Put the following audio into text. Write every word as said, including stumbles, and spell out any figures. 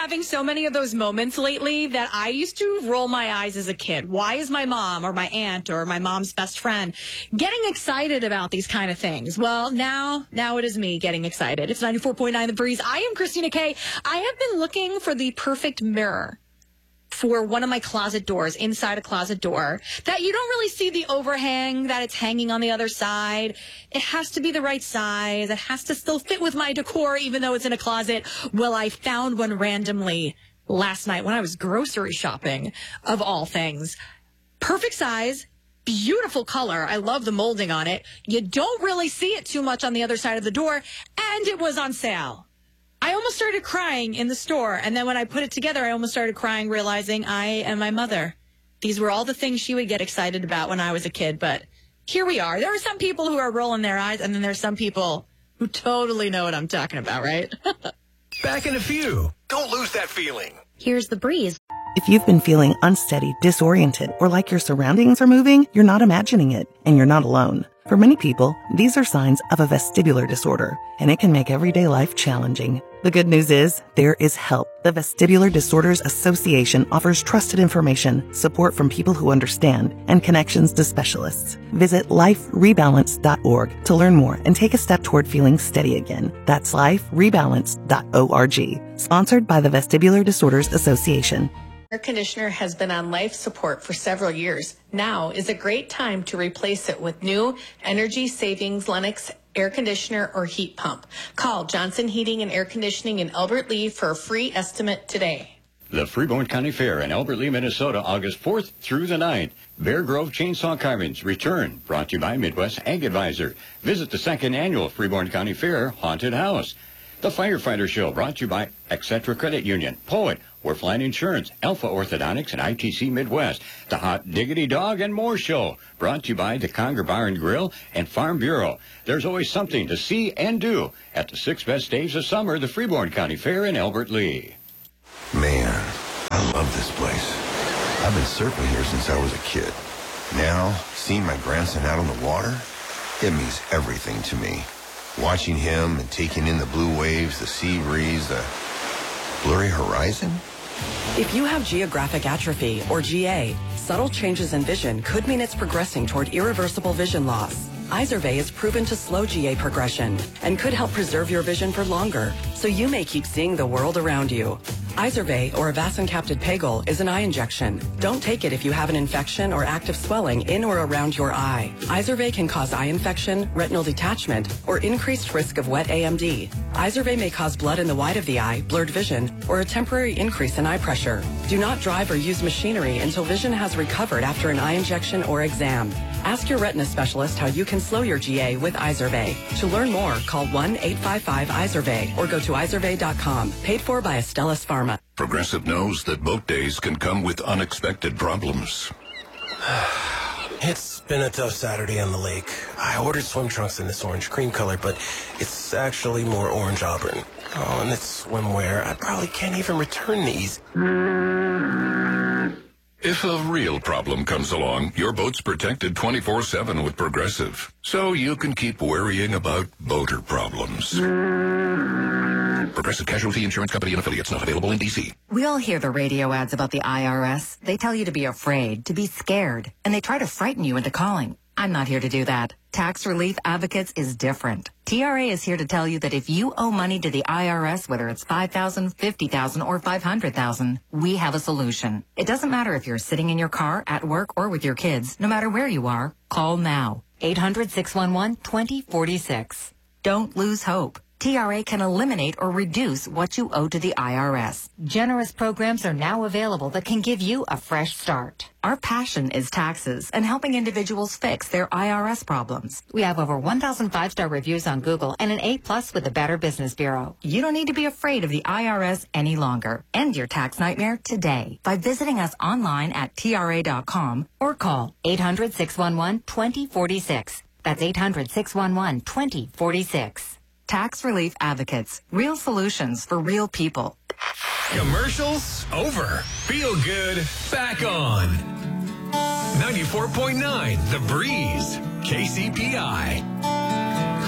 having so many of those moments lately that I used to roll my eyes as a kid. Why is my mom or my aunt or my mom's best friend getting excited about these kind of things? Well, now, now it is me getting excited. It's ninety-four point nine The Breeze. I am Christina Kay. I have been looking for the perfect mirror for one of my closet doors, inside a closet door, that you don't really see the overhang that it's hanging on the other side. It has to be the right size. It has to still fit with my decor, even though it's in a closet. Well, I found one randomly last night when I was grocery shopping, of all things. Perfect size, beautiful color. I love the molding on it. You don't really see it too much on the other side of the door, and it was on sale. I almost started crying in the store, and then when I put it together, I almost started crying, realizing I am my mother. These were all the things she would get excited about when I was a kid, but here we are. There are some people who are rolling their eyes, and then there's some people who totally know what I'm talking about, right? Back in a few. Don't lose that feeling. Here's The Breeze. If you've been feeling unsteady, disoriented, or like your surroundings are moving, you're not imagining it, and you're not alone. For many people, these are signs of a vestibular disorder, and it can make everyday life challenging. The good news is, there is help. The Vestibular Disorders Association offers trusted information, support from people who understand, and connections to specialists. Visit life rebalance dot org to learn more and take a step toward feeling steady again. That's life rebalance dot org. Sponsored by the Vestibular Disorders Association. Air conditioner has been on life support for several years. Now is a great time to replace it with new energy savings Lennox air conditioner or heat pump. Call Johnson Heating and Air Conditioning in Albert Lea for a free estimate today. The Freeborn County Fair in Albert Lea, Minnesota, August fourth through the ninth. Bear Grove Chainsaw Carvings return, brought to you by Midwest Ag Advisor. Visit the second annual Freeborn County Fair Haunted House. The Firefighter Show, brought to you by Etc Credit Union, Poet, Werfline Insurance, Alpha Orthodontics, and I T C Midwest. The Hot Diggity Dog and More Show, brought to you by the Conger Bar and Grill and Farm Bureau. There's always something to see and do at the six best days of summer, the Freeborn County Fair in Albert Lea. Man, I love this place. I've been surfing here since I was a kid. Now, seeing my grandson out on the water, it means everything to me. Watching him and taking in the blue waves, the sea breeze, the blurry horizon. If you have geographic atrophy, or G A, subtle changes in vision could mean it's progressing toward irreversible vision loss. Izervay is proven to slow G A progression and could help preserve your vision for longer, so you may keep seeing the world around you. Izervay, or avacincaptad pegol, is an eye injection. Don't take it if you have an infection or active swelling in or around your eye. Izervay can cause eye infection, retinal detachment, or increased risk of wet A M D. Izervay may cause blood in the white of the eye, blurred vision, or a temporary increase in eye pressure. Do not drive or use machinery until vision has recovered after an eye injection or exam. Ask your retina specialist how you can slow your G A with Izervay. To learn more, call one eight five five Izervay or go to izervay dot com. Paid for by Astellas Pharma. Progressive knows that boat days can come with unexpected problems. It's been a tough Saturday on the lake. I ordered swim trunks in this orange cream color, but it's actually more orange auburn. Oh, and it's swimwear. I probably can't even return these. If a real problem comes along, your boat's protected twenty-four seven with Progressive, so you can keep worrying about boater problems. Progressive Casualty Insurance Company and affiliates, not available in D C. We all hear the radio ads about the I R S. They tell you to be afraid, to be scared, and they try to frighten you into calling. I'm not here to do that. Tax Relief Advocates is different. T R A is here to tell you that if you owe money to the I R S, whether it's five thousand dollars, fifty thousand dollars, or five hundred thousand dollars, we have a solution. It doesn't matter if you're sitting in your car, at work, or with your kids. No matter where you are, call now. eight hundred, six one one, two zero four six. Don't lose hope. T R A can eliminate or reduce what you owe to the I R S. Generous programs are now available that can give you a fresh start. Our passion is taxes and helping individuals fix their I R S problems. We have over one thousand five-star reviews on Google and an A plus with the Better Business Bureau. You don't need to be afraid of the I R S any longer. End your tax nightmare today by visiting us online at T R A dot com or call eight hundred, six one one, two zero four six. That's eight hundred, six one one, two zero four six. Tax Relief Advocates. Real solutions for real people. Commercials over. Feel good back on. ninety-four point nine The Breeze. K C P I.